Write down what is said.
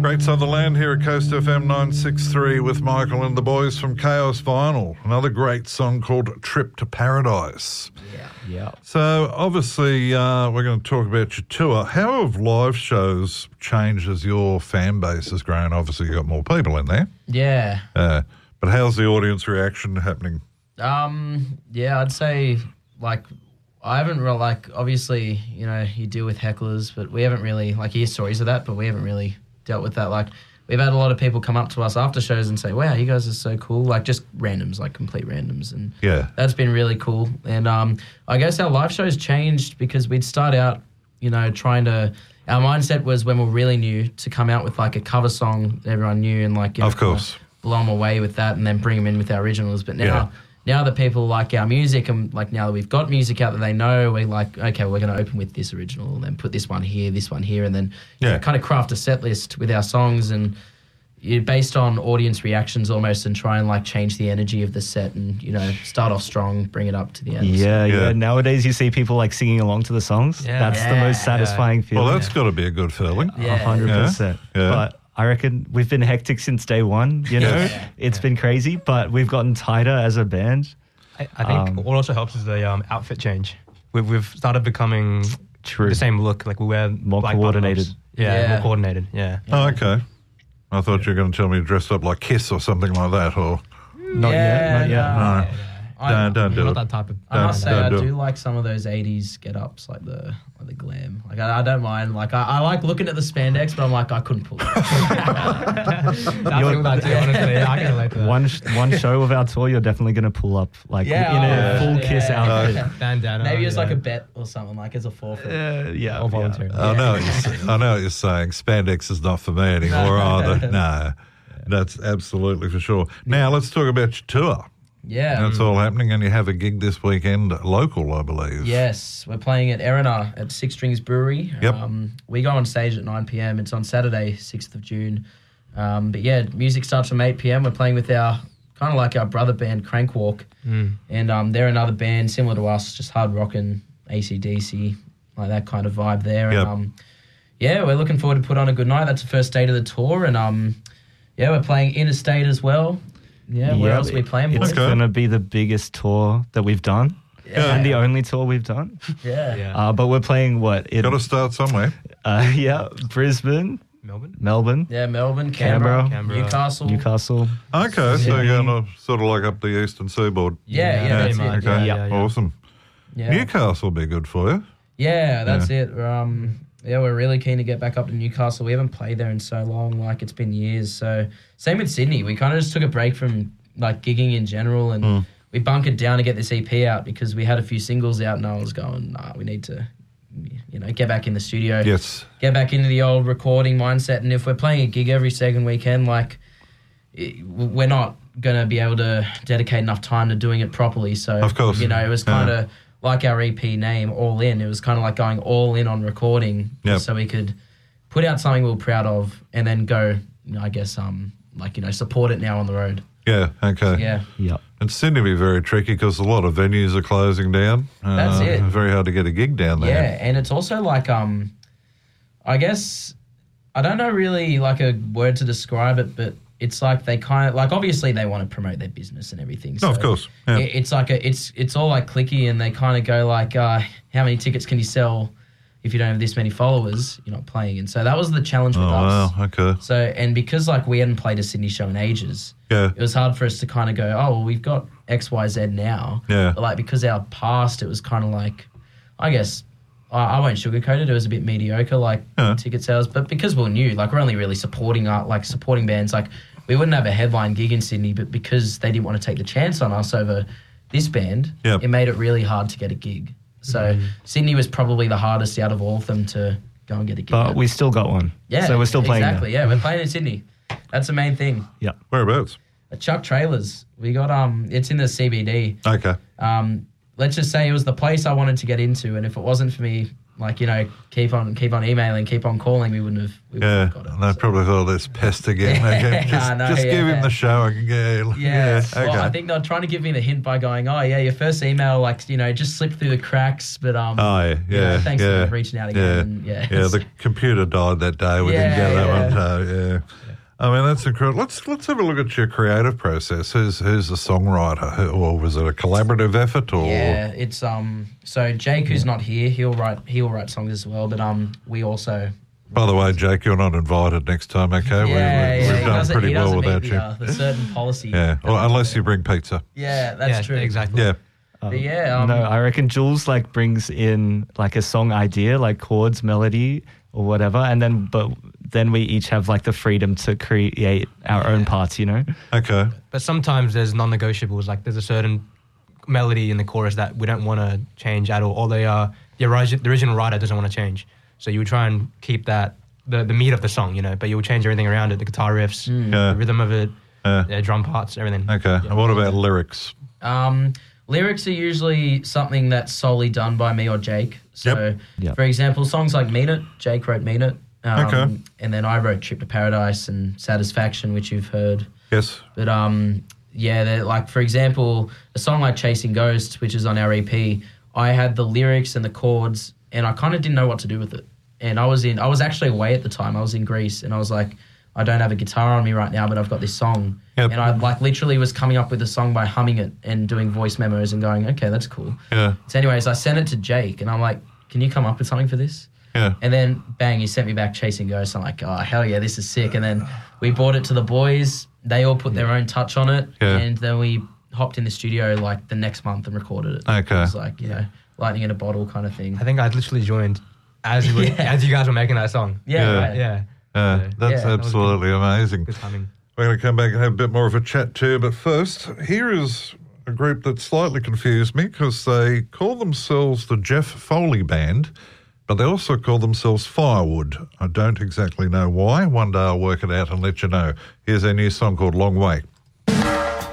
Great Sutherland here at Coast FM 963 with Michael and the boys from Chaos Vinyl. Another great song called Trip to Paradise. Yeah. So obviously we're going to talk about your tour. How have live shows changed as your fan base has grown? Obviously you've got more people in there. Yeah. But how's the audience reaction happening? Yeah, I'd say, like, I haven't really, like, obviously, you know, you deal with hecklers, but we haven't really, like, you hear stories of that, but we haven't really dealt with that. Like, we've had a lot of people come up to us after shows and say, wow, you guys are so cool. Like, just randoms, like complete randoms. And that's been really cool. And I guess our live shows changed because we'd start out, you know, our mindset was when we were really new to come out with, like, a cover song that everyone knew and, like, you know, of course, blow them away with that and then bring them in with our originals. But now that people like our music and, like, now that we've got music out that they know, we're like, okay, we're going to open with this original and then put this one here, and then you know, kind of craft a set list with our songs and based on audience reactions almost and try and, like, change the energy of the set and, you know, start off strong, bring it up to the end. Yeah. Nowadays you see people, like, singing along to the songs. Yeah. That's the most satisfying feeling. Well, that's got to be a good feeling. 100%. Yeah. But I reckon we've been hectic since day one, you know. It's been crazy, but we've gotten tighter as a band. I think what also helps is the outfit change. We've started becoming the same look. Like, we wear more coordinated. More coordinated, Oh, okay. I thought you were going to tell me you dressed up like Kiss or something like that, or... Not yet. No. Don't do it. Not that type of... I must say, I do like some of those 80s get-ups, like the glam. Like, I don't mind. Like, I like looking at the spandex, but I'm like, I couldn't pull it. I feel that too, honestly. I can relate to that. One show of our tour, you're definitely going to pull up, like, in a full Kiss outfit. Bandana. Maybe it's like a bet or something, like as a forfeit. Or volunteer. I know what you're saying. Spandex is not for me anymore either. No, that's absolutely for sure. Now, let's talk about your tour. Yeah. That's all happening, and you have a gig this weekend, local, I believe. Yes, we're playing at Erina at Six Strings Brewery. Yep. We go on stage at 9 p.m. It's on Saturday, 6th of June. But yeah, music starts from 8 p.m. We're playing with our, kind of like our brother band, Crankwalk. And they're another band similar to us, just hard rockin', AC/DC, like that kind of vibe there. Yep. And we're looking forward to put on a good night. That's the first date of the tour. And we're playing interstate as well. Yeah, where else are we playing? It's going to be the biggest tour that we've done. Yeah. And the only tour we've done. But we're playing what? Got to start somewhere. Brisbane. Melbourne. Yeah, Melbourne, Canberra. Newcastle. Okay, so you're going to sort of like up the eastern seaboard. That's it. Okay, Yeah. Awesome. Yeah. Newcastle will be good for you. Yeah, that's it. We're really keen to get back up to Newcastle. We haven't played there in so long, like it's been years. So same with Sydney. We kind of just took a break from, like, gigging in general and we bunkered down to get this EP out because we had a few singles out and I was going, we need to, you know, get back in the studio. Yes. Get back into the old recording mindset. And if we're playing a gig every second weekend, like, we're not going to be able to dedicate enough time to doing it properly. So, of course. You know, it was kind of... like our EP name, All In, it was kind of like going all in on recording so we could put out something we were proud of and then go, you know, I guess, support it now on the road. Yeah, okay. Yeah. And Sydney will be very tricky because a lot of venues are closing down. That's it. Very hard to get a gig down there. Yeah, and it's also like, I guess, I don't know really like a word to describe it, but it's like they kind of, like, obviously they want to promote their business and everything. So of course. Yeah. It's like it's all like clicky and they kind of go like, how many tickets can you sell if you don't have this many followers? You're not playing. And so that was the challenge with us. Oh, wow, okay. So, and because, like, we hadn't played a Sydney show in ages, it was hard for us to kind of go, oh, well, we've got X, Y, Z now. Yeah. But, like, because our past, it was kind of like, I guess, I won't sugarcoat it. It was a bit mediocre, like, ticket sales. But because we're new, like, we're only really supporting bands. Like, we wouldn't have a headline gig in Sydney, but because they didn't want to take the chance on us over this band, it made it really hard to get a gig. So Sydney was probably the hardest out of all of them to go and get a gig. But we still got one. Yeah. So we're still playing. Exactly, we're playing in Sydney. That's the main thing. Yeah. Whereabouts? At Chuck Trailers. We got, it's in the CBD. Okay. Let's just say it was the place I wanted to get into, and if it wasn't for me like, you know, keep on emailing, keep on calling, we wouldn't have got it. And they probably thought, let's pest again. Just give him the show. Yeah. Okay. Well, I think they're trying to give me the hint by going, oh, yeah, your first email, like, you know, just slipped through the cracks. But, thanks for reaching out again. Yeah, the computer died that day. We didn't get that one. So, I mean, that's incredible. Let's have a look at your creative process. Who's the songwriter? Or was it a collaborative effort? Or yeah, it's so Jake, who's not here, he'll write songs as well. But we also. By the way, Jake, you're not invited next time. Okay, we've done pretty well without you. The certain policy. Yeah, well, unless you bring pizza. Yeah, that's true. Exactly. Yeah. No, I reckon Jules like brings in like a song idea, like chords, melody, or whatever, and then we each have like the freedom to create our own parts, you know? Okay. But sometimes there's non-negotiables. Like there's a certain melody in the chorus that we don't want to change at all, or the original writer doesn't want to change. So you would try and keep that the meat of the song, you know, but you will change everything around it, the guitar riffs, the rhythm of it, drum parts, everything. Okay. Yeah. And what about lyrics? Lyrics are usually something that's solely done by me or Jake. So, for example, songs like Mean It, Jake wrote Mean It. And then I wrote Trip to Paradise and Satisfaction, which you've heard. Yes. But, like, for example, a song like Chasing Ghosts, which is on our EP, I had the lyrics and the chords, and I kind of didn't know what to do with it. And I was actually away at the time. I was in Greece, and I was like, I don't have a guitar on me right now, but I've got this song. Yep. And I like literally was coming up with a song by humming it and doing voice memos and going, okay, that's cool. Yeah. So anyways, I sent it to Jake, and I'm like, can you come up with something for this? Yeah. And then, bang, he sent me back Chasing Ghosts. I'm like, oh, hell yeah, this is sick. And then we brought it to the boys. They all put their own touch on it. Yeah. And then we hopped in the studio like the next month and recorded it. Okay. It was like, you know, lightning in a bottle kind of thing. I think I literally joined as you guys were making that song. Yeah. That's absolutely amazing. Good timing. We're going to come back and have a bit more of a chat too, but first, here is a group that slightly confused me because they call themselves the Jeff Foley Band, but they also call themselves Firewood. I don't exactly know why. One day I'll work it out and let you know. Here's their new song called Long Way.